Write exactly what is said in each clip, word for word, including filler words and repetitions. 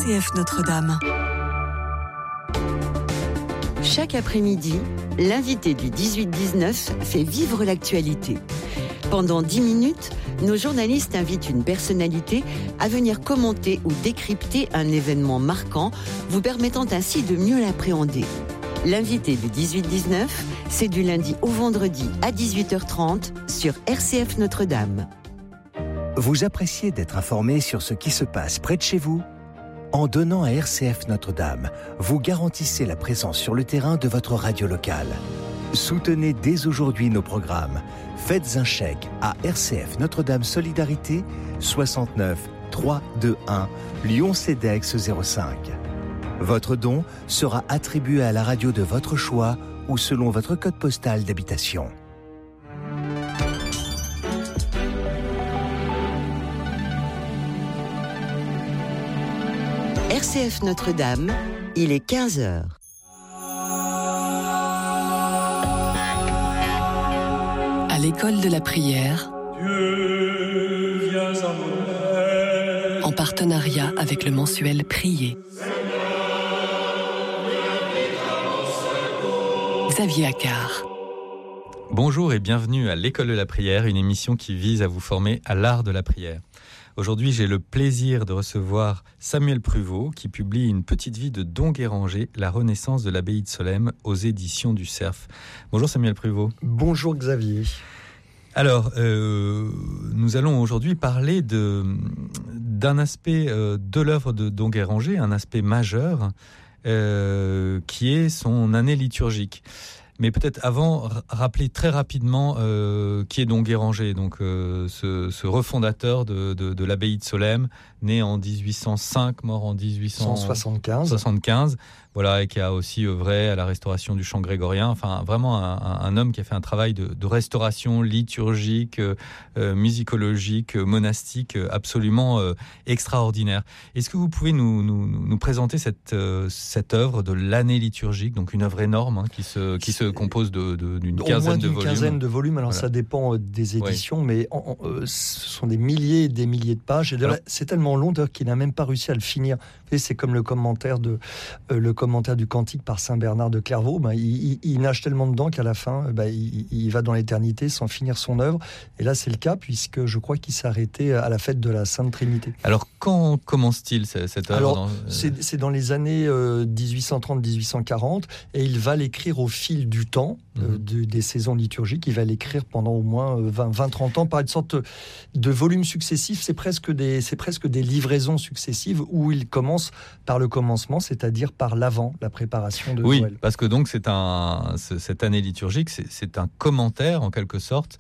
C F Notre-Dame. Chaque après-midi, l'invité du dix-huit dix-neuf fait vivre l'actualité. Pendant dix minutes, nos journalistes invitent une personnalité à venir commenter ou décrypter un événement marquant, vous permettant ainsi de mieux l'appréhender. L'invité du dix-huit dix-neuf, c'est du lundi au vendredi à dix-huit heures trente sur R C F Notre-Dame. Vous appréciez d'être informé sur ce qui se passe près de chez vous ? En donnant à R C F Notre-Dame, vous garantissez la présence sur le terrain de votre radio locale. Soutenez dès aujourd'hui nos programmes. Faites un chèque à R C F Notre-Dame Solidarité soixante-neuf trois cent vingt-et-un Lyon-Cedex zéro cinq. Votre don sera attribué à la radio de votre choix ou selon votre code postal d'habitation. R C F Notre-Dame, il est quinze heures. À l'école de la prière, Dieu, viens à mon aide. En partenariat avec le mensuel Prier. Xavier Accard. Bonjour et bienvenue à l'école de la prière, une émission qui vise à vous former à l'art de la prière. Aujourd'hui, j'ai le plaisir de recevoir Samuel Pruvot qui publie une petite vie de Don Guéranger, la renaissance de l'abbaye de Solesmes aux éditions du Cerf. Bonjour Samuel Pruvot. Bonjour Xavier. Alors, euh, nous allons aujourd'hui parler de, d'un aspect euh, de l'œuvre de Don Guéranger, un aspect majeur, euh, qui est son année liturgique. Mais peut-être avant, r- rappeler très rapidement euh, qui est Don Guéranger, donc euh, ce, ce refondateur de, de, de l'abbaye de Solesmes, né en dix-huit cent cinq, mort en dix-huit cent soixante-quinze, voilà, et qui a aussi œuvré à la restauration du chant grégorien. Enfin, vraiment un, un, un homme qui a fait un travail de, de restauration liturgique, euh, euh, musicologique, euh, monastique, euh, absolument euh, extraordinaire. Est-ce que vous pouvez nous, nous, nous présenter cette, euh, cette œuvre de l'année liturgique, donc une œuvre énorme hein, qui se, qui se compose de, de, d'une Au quinzaine moins de d'une volumes. quinzaine de volumes, alors Voilà. ça dépend euh, des éditions, oui. mais en, en, euh, ce sont des milliers et des milliers de pages. Et de Alors, là, c'est tellement long d'ailleurs qu'il n'a même pas réussi à le finir. Vous savez, c'est comme le commentaire, de, euh, le commentaire du Cantique par Saint Bernard de Clairvaux. Ben, il, il, il nage tellement dedans qu'à la fin, ben, il, il va dans l'éternité sans finir son œuvre. Et là, c'est le cas, puisque je crois qu'il s'est arrêté à la fête de la Sainte Trinité. Alors, quand commence-t-il cette œuvre Alors, dans... c'est, c'est dans les années euh, dix-huit cent trente dix-huit cent quarante, et il va l'écrire au fil du temps, euh, de, des saisons liturgiques. Il va l'écrire pendant au moins vingt à trente ans par une sorte de volume successif. C'est presque des, c'est presque des livraisons successives où il commence par le commencement, c'est-à-dire par l'avant, la préparation de oui, Noël. Oui, parce que donc c'est un, c'est, cette année liturgique, c'est, c'est un commentaire en quelque sorte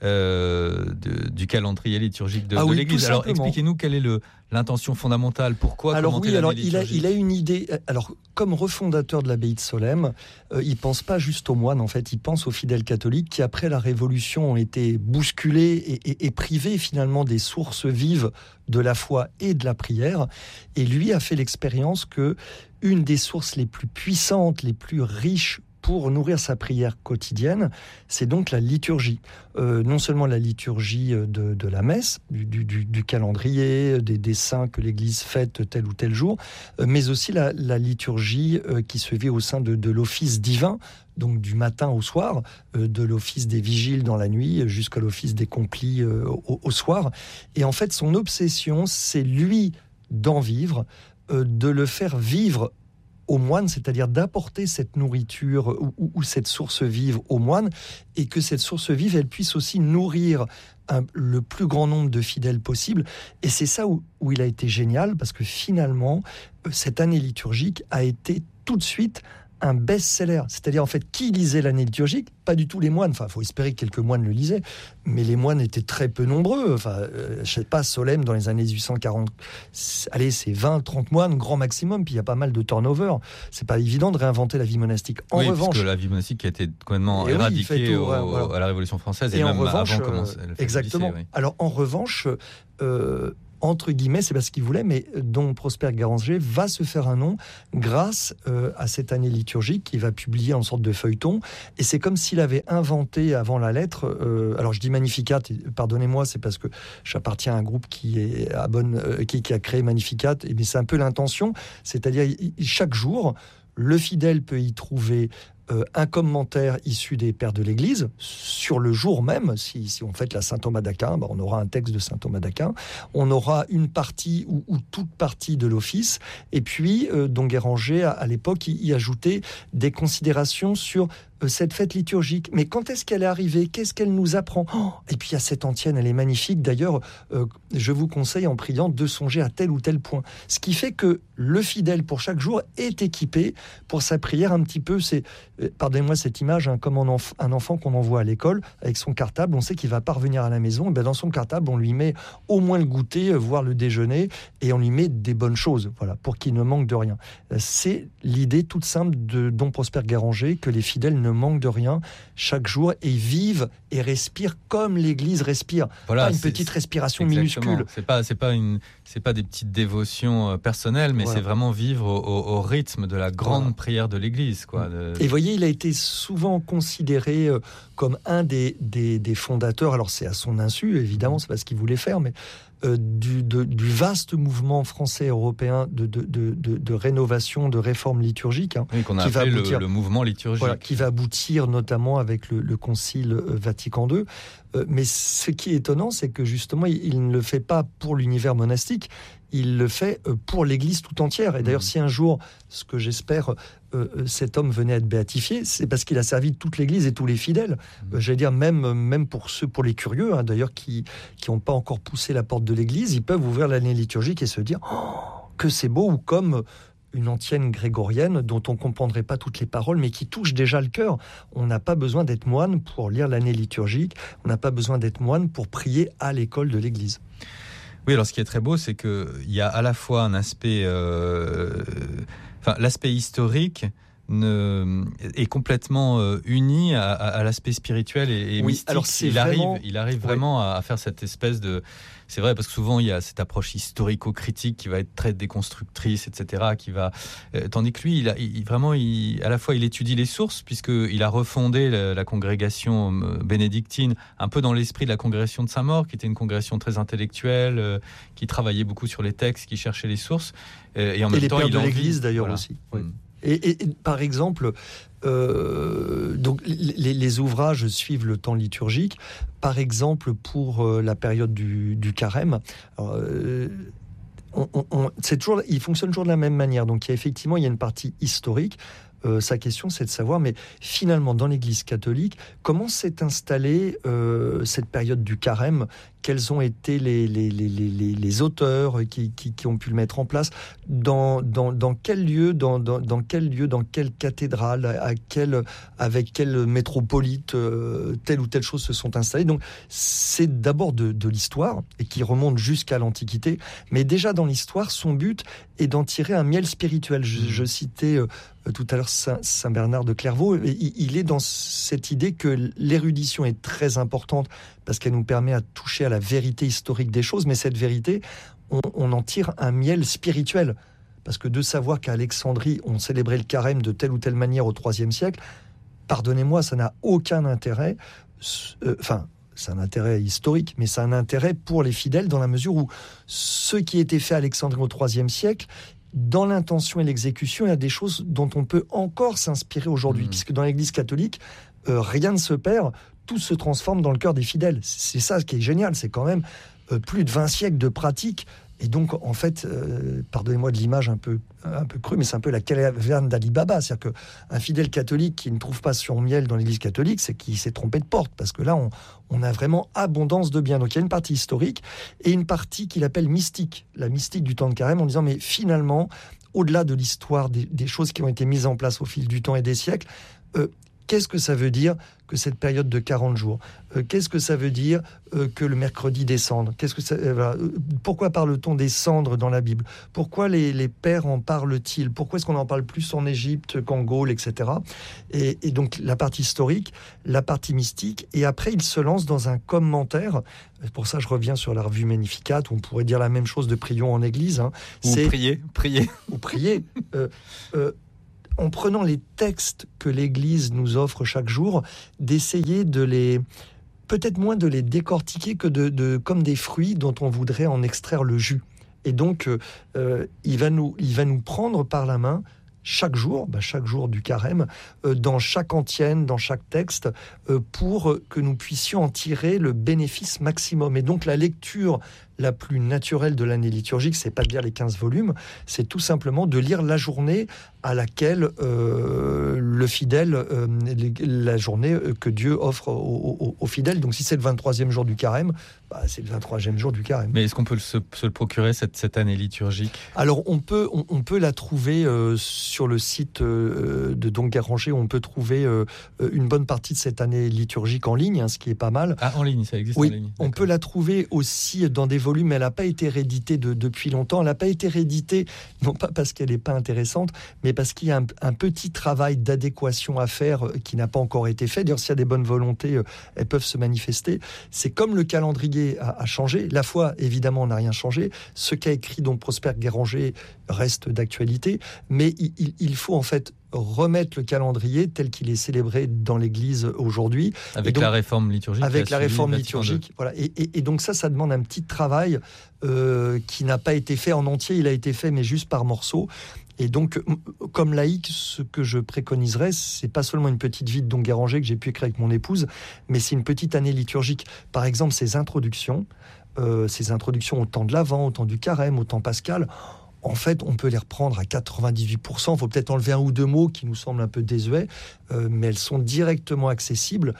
euh, de, du calendrier liturgique de, ah de oui, l'Église. Alors expliquez-nous quelle est le, l'intention fondamentale, pourquoi alors, commenter oui, l'année alors, liturgique. il a, il a une idée. Alors, comme refondateur de l'abbaye de Solesmes, euh, il pense pas juste aux moines, en fait, il pense aux fidèles catholiques qui, après la Révolution, ont été bousculés et, et, et privés finalement des sources vives de la foi et de la prière. Et lui a fait l'expérience que une des sources les plus puissantes, les plus riches pour nourrir sa prière quotidienne, c'est donc la liturgie. Euh, non seulement la liturgie de, de la messe, du, du, du calendrier, des, des saints que l'Église fête tel ou tel jour, euh, mais aussi la, la liturgie euh, qui se vit au sein de, de l'office divin, donc du matin au soir, euh, de l'office des vigiles dans la nuit jusqu'à l'office des complis euh, au, au soir. Et en fait, son obsession, c'est lui d'en vivre, euh, de le faire vivre aux moines, c'est-à-dire d'apporter cette nourriture ou, ou, ou cette source vive aux moines, et que cette source vive, elle puisse aussi nourrir un, le plus grand nombre de fidèles possible. Et c'est ça où, où il a été génial, parce que finalement, cette année liturgique a été tout de suite un best-seller. C'est-à-dire, en fait, qui lisait l'année liturgique ? Pas du tout les moines. Enfin, il faut espérer que quelques moines le lisaient. Mais les moines étaient très peu nombreux. Enfin, euh, je sais pas, Solesmes, dans les années dix-huit cent quarante, c'est, allez, c'est vingt, trente moines, grand maximum. Puis il y a pas mal de turnover. C'est pas évident de réinventer la vie monastique. En oui, revanche... parce que la vie monastique a été complètement Et éradiquée oui, tout, au, ouais, voilà. à la Révolution française et, et même en revanche, avant euh, commence, exactement. lycée, oui. Alors, en revanche... Euh, entre guillemets, c'est parce qu'il voulait, mais dont Prosper Garanger va se faire un nom grâce euh, à cette année liturgique qu'il va publier en sorte de feuilleton. Et c'est comme s'il avait inventé avant la lettre, euh, alors je dis Magnificat, pardonnez-moi, c'est parce que j'appartiens à un groupe qui, est à bonne, euh, qui, qui a créé Magnificat, et mais c'est un peu l'intention, c'est-à-dire chaque jour, le fidèle peut y trouver Euh, un commentaire issu des pères de l'Église sur le jour même. Si, si on fête la Saint Thomas d'Aquin, bah on aura un texte de Saint Thomas d'Aquin. On aura une partie ou, ou toute partie de l'office. Et puis, euh, Don Guéranger, à, à l'époque, y, y ajoutait des considérations sur euh, cette fête liturgique. Mais quand est-ce qu'elle est arrivée ? Qu'est-ce qu'elle nous apprend ? oh Et puis, il y a cette antienne, elle est magnifique. D'ailleurs, euh, je vous conseille en priant de songer à tel ou tel point. Ce qui fait que le fidèle, pour chaque jour, est équipé pour sa prière un petit peu. C'est Pardonnez-moi cette image, hein, comme un, enf- un enfant qu'on envoie à l'école avec son cartable, on sait qu'il va pas revenir à la maison. Et bien dans son cartable, on lui met au moins le goûter, voire le déjeuner, et on lui met des bonnes choses, voilà, pour qu'il ne manque de rien. C'est l'idée toute simple de Don Prosper Garanger, que les fidèles ne manquent de rien chaque jour et vivent et respirent comme l'Église respire. Voilà, pas une c'est, petite c'est, respiration exactement. minuscule. C'est pas, c'est pas une, c'est pas des petites dévotions personnelles, mais voilà. C'est vraiment vivre au, au, au rythme de la grande voilà. prière de l'Église, quoi. De... Et voyez, il a été souvent considéré comme un des, des, des fondateurs, alors c'est à son insu, évidemment, c'est pas ce qu'il voulait faire, mais euh, du, de, du vaste mouvement français européen de, de, de, de, de rénovation, de réforme liturgique. Hein, oui, qu'on a qui appelé va aboutir, le, le mouvement liturgique. Voilà, qui va aboutir notamment avec le, le Concile Vatican deux. Euh, mais ce qui est étonnant, c'est que justement, il, il ne le fait pas pour l'univers monastique, il le fait pour l'Église tout entière. Et d'ailleurs, mmh. si un jour, ce que j'espère, euh, cet homme venait à être béatifié, c'est parce qu'il a servi toute l'Église et tous les fidèles. Mmh. Euh, j'allais dire, même, même pour ceux, pour les curieux, hein, d'ailleurs, qui n'ont pas encore poussé la porte de l'Église, ils peuvent ouvrir l'année liturgique et se dire oh, que c'est beau, ou comme une antienne grégorienne dont on ne comprendrait pas toutes les paroles, mais qui touche déjà le cœur. On n'a pas besoin d'être moine pour lire l'année liturgique, on n'a pas besoin d'être moine pour prier à l'école de l'Église. Oui, alors ce qui est très beau, c'est qu'il y a à la fois un aspect... Euh, enfin, l'aspect historique ne, est complètement euh, uni à, à, à l'aspect spirituel et, et oui, mystique. Alors c'est il, vraiment... arrive, il arrive vraiment oui. à, à faire cette espèce de... C'est vrai, parce que souvent, il y a cette approche historico-critique qui va être très déconstructrice, et cetera, qui va... Euh, tandis que lui, il a, il, vraiment, il, à la fois, il étudie les sources, puisqu'il a refondé la, la congrégation bénédictine, un peu dans l'esprit de la congrégation de Saint-Maur, qui était une congrégation très intellectuelle, euh, qui travaillait beaucoup sur les textes, qui cherchait les sources. Euh, et en même et temps, les pères il de l'Église, d'ailleurs, voilà. aussi. Oui. Mmh. Et, et, et par exemple, euh, donc les, les ouvrages suivent le temps liturgique. Par exemple, pour euh, la période du, du carême, alors, euh, on, on, c'est toujours, il fonctionne toujours de la même manière. Donc, il y a effectivement, il y a une partie historique. Euh, sa question, c'est de savoir, mais finalement, dans l'Église catholique, comment s'est installée euh, cette période du carême ? Quels ont été les, les, les, les, les auteurs qui, qui, qui ont pu le mettre en place ? Dans, dans, dans quel lieu, dans, dans, dans quel lieu, dans quelle cathédrale, à quel, avec quel métropolite euh, telle ou telle chose se sont installés ? Donc, c'est d'abord de, de l'histoire, et qui remonte jusqu'à l'Antiquité. Mais déjà dans l'histoire, son but est d'en tirer un miel spirituel. Je, je citais euh, tout à l'heure Saint, Saint Bernard de Clairvaux. Il, il est dans cette idée que l'érudition est très importante, parce qu'elle nous permet à toucher à la vérité historique des choses, mais cette vérité, on, on en tire un miel spirituel. Parce que de savoir qu'à Alexandrie, on célébrait le carême de telle ou telle manière au troisième siècle, pardonnez-moi, ça n'a aucun intérêt, euh, enfin, c'est un intérêt historique, mais c'est un intérêt pour les fidèles, dans la mesure où ce qui était fait à Alexandrie au troisième siècle, dans l'intention et l'exécution, il y a des choses dont on peut encore s'inspirer aujourd'hui, mmh. puisque dans l'Église catholique, euh, rien ne se perd, tout se transforme dans le cœur des fidèles. C'est ça ce qui est génial, c'est quand même euh, plus de vingt siècles de pratique. Et donc, en fait, euh, pardonnez-moi de l'image un peu, un peu crue, mais c'est un peu la caverne d'Ali Baba. C'est-à-dire qu'un fidèle catholique qui ne trouve pas son miel dans l'Église catholique, c'est qu'il s'est trompé de porte. Parce que là, on, on a vraiment abondance de biens. Donc, il y a une partie historique et une partie qu'il appelle mystique. La mystique du temps de carême, en disant, mais finalement, au-delà de l'histoire des, des choses qui ont été mises en place au fil du temps et des siècles, euh, Qu'est-ce que ça veut dire que cette période de quarante jours ? euh, Qu'est-ce que ça veut dire euh, que le mercredi des cendres ? Qu'est-ce que ça, euh, voilà. Pourquoi parle-t-on des cendres dans la Bible ? Pourquoi les, les pères en parlent-ils ? Pourquoi est-ce qu'on en parle plus en Égypte qu'en Gaule, et cetera. Et, et donc la partie historique, la partie mystique, et après il se lance dans un commentaire. Pour ça, je reviens sur la revue Magnificat, où on pourrait dire la même chose de Prions en Église. Hein. Ou C'est... prier, prier. Ou prier. euh, euh, en prenant les textes que l'Église nous offre chaque jour, d'essayer de les, peut-être moins de les décortiquer que de, de comme des fruits dont on voudrait en extraire le jus. Et donc, euh, il va nous, il va nous prendre par la main chaque jour, bah chaque jour du carême, euh, dans chaque antienne, dans chaque texte, euh, pour que nous puissions en tirer le bénéfice maximum. Et donc, la lecture la plus naturelle de l'année liturgique, c'est pas de lire les quinze volumes, c'est tout simplement de lire la journée à laquelle euh, le fidèle, euh, la journée que Dieu offre aux, aux, aux fidèles. Donc si c'est le vingt-troisième jour du carême, bah, c'est le vingt-troisième jour du carême. Mais est-ce qu'on peut se, se le procurer, cette, cette année liturgique ? Alors on peut, on, on peut la trouver euh, sur le site euh, de Don Guéranger, on peut trouver euh, une bonne partie de cette année liturgique en ligne, hein, ce qui est pas mal. Ah, en ligne, ça existe oui, en ligne. On peut la trouver aussi dans des volume, elle n'a pas été rééditée de, depuis longtemps. Elle n'a pas été rééditée, non pas parce qu'elle n'est pas intéressante, mais parce qu'il y a un, un petit travail d'adéquation à faire qui n'a pas encore été fait. D'ailleurs, s'il y a des bonnes volontés, elles peuvent se manifester. C'est comme le calendrier a, a changé. La foi, évidemment, n'a rien changé. Ce qu'a écrit donc Prosper Guéranger reste d'actualité, mais il, il, il faut en fait remettre le calendrier tel qu'il est célébré dans l'Église aujourd'hui. Avec donc, la réforme liturgique. Avec la réforme liturgique. Voilà. Et, et, et donc ça, ça demande un petit travail euh, qui n'a pas été fait en entier. Il a été fait, mais juste par morceaux. Et donc, comme laïc, ce que je préconiserais, c'est pas seulement une petite vie de Don Guéranger que j'ai pu écrire avec mon épouse, mais c'est une petite année liturgique. Par exemple, ces introductions, euh, ces introductions au temps de l'Avent, au temps du Carême, au temps pascal, en fait, on peut les reprendre à quatre-vingt-dix-huit pour cent. Il faut peut-être enlever un ou deux mots qui nous semblent un peu désuets, euh, mais elles sont directement accessibles.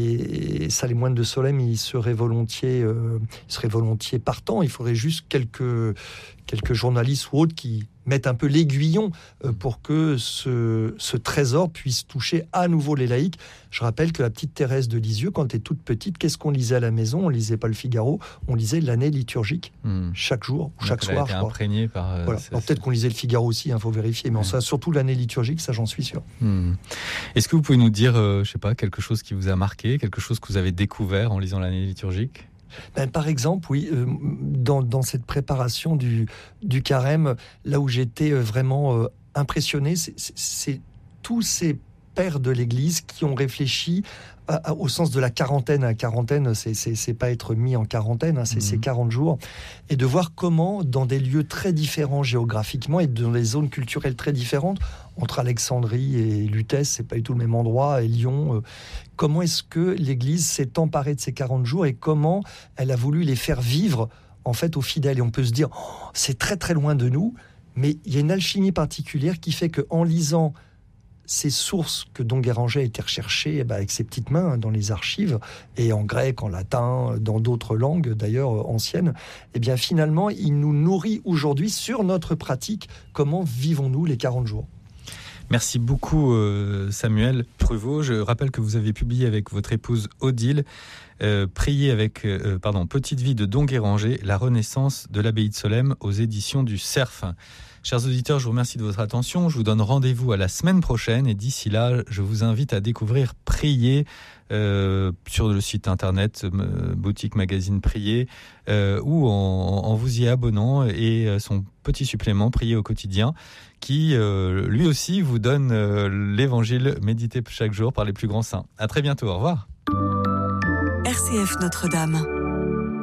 Et, et ça, les moines de Solesmes, ils seraient volontiers, euh, ils seraient volontiers partants. Il faudrait juste quelques, quelques journalistes ou autres qui mettent un peu l'aiguillon euh, pour que ce, ce trésor puisse toucher à nouveau les laïcs. Je rappelle que la petite Thérèse de Lisieux, quand elle était toute petite, qu'est-ce qu'on lisait à la maison ? On lisait pas le Figaro, on lisait l'année liturgique, mmh. chaque jour, ou chaque elle soir. A été imprégné par. Euh, voilà. Alors, peut-être qu'on lisait le Figaro aussi, il hein, faut vérifier, mais mmh. enfin, surtout l'année liturgique, ça j'en suis sûr. Mmh. Est-ce que vous pouvez nous dire, euh, je sais pas, quelque chose qui vous a marqué, quelque chose que vous avez découvert en lisant l'année liturgique ? Ben, par exemple, oui, euh, dans, dans cette préparation du, du carême, là où j'étais vraiment euh, impressionné, c'est, c'est, c'est tous ces pères de l'Église qui ont réfléchi à, à, au sens de la quarantaine. La quarantaine, c'est, c'est, c'est pas être mis en quarantaine, hein, c'est, mmh. c'est quarante jours. Et de voir comment, dans des lieux très différents géographiquement et dans des zones culturelles très différentes, entre Alexandrie et Lutèce, c'est pas du tout le même endroit, et Lyon, euh, comment est-ce que l'Église s'est emparée de ces quarante jours et comment elle a voulu les faire vivre en fait aux fidèles. Et on peut se dire, oh, c'est très très loin de nous, mais il y a une alchimie particulière qui fait qu'en lisant ces sources que Don Guéranger a été recherché eh ben, avec ses petites mains hein, dans les archives, et en grec, en latin, dans d'autres langues d'ailleurs euh, anciennes, eh bien finalement, il nous nourrit aujourd'hui sur notre pratique, comment vivons-nous les quarante jours. Merci beaucoup euh, Samuel Pruvot. Je rappelle que vous avez publié avec votre épouse Odile euh, Prier avec euh, pardon, Petite vie de Don Guéranger, la renaissance de l'abbaye de Solesmes aux éditions du Cerf. Chers auditeurs, je vous remercie de votre attention. Je vous donne rendez-vous à la semaine prochaine et d'ici là, je vous invite à découvrir Prier euh, sur le site internet euh, boutique magazine Prier euh, ou en, en vous y abonnant et son petit supplément Prier au quotidien qui euh, lui aussi vous donne euh, l'évangile médité chaque jour par les plus grands saints. À très bientôt, au revoir. R C F Notre-Dame.